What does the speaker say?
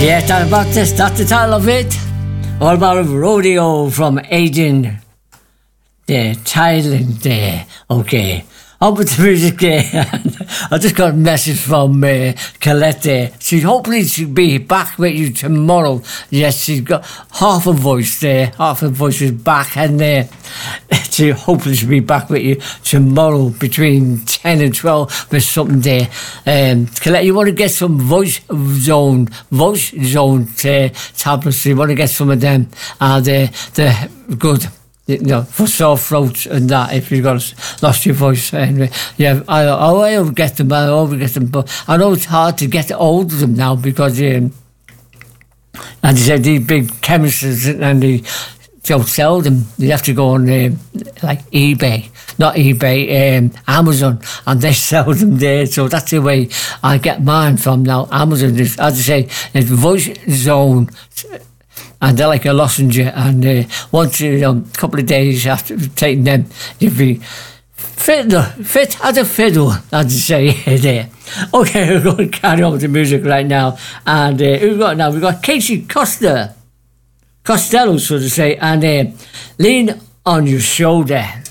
Yeah, that's the title of it. All about a rodeo from Aden there, Thailand there. Okay. On with the music there. I just got a message from Colette there. Hopefully she'll be back with you tomorrow. Yes, she's got half a voice there. Half her voice is back, and hopefully she'll be back with you tomorrow between 10 and 12 with something there. Colette, you want to get some voice zone tablets. You want to get some of them. They're good. For sore throats and that, if you've lost your voice. Anyway, yeah, I'll get them, but I know it's hard to get hold of them now because, and they said these big chemists and they don't sell them. You have to go on like Amazon, and they sell them there. So that's the way I get mine from now. Amazon is, as I say, it's Voice Zone. And they're like a lozenge, and once a couple of days after taking them, you'll be fit as a fiddle, as you say there. Okay, we're going to carry on with the music right now. And who we got now? We've got Casey Costello, so to say, and Lean on Your Shoulder.